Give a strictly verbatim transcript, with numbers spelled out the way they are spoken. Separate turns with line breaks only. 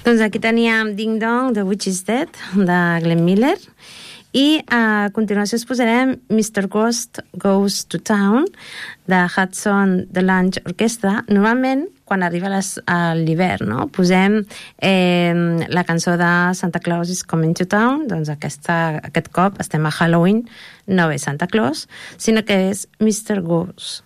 Doncs aquí teníem Ding Dong, The Witch is Dead, de Glenn Miller, i a continuació us posarem mister Ghost Goes to Town, de Hudson The Lunch Orchestra. Normalment, quan arriba les, a l'hivern, no? Posem eh, la cançó de Santa Claus is Coming to Town, doncs aquesta, aquest cop estem a Halloween, no ve Santa Claus, sinó que és mister Ghost.